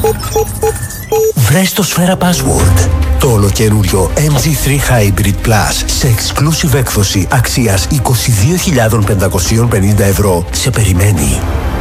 Βρες το Σφαίρα Password. Το ολοκαίριο MG3 Hybrid Plus σε exclusive έκδοση αξίας 22.550 ευρώ σε περιμένει.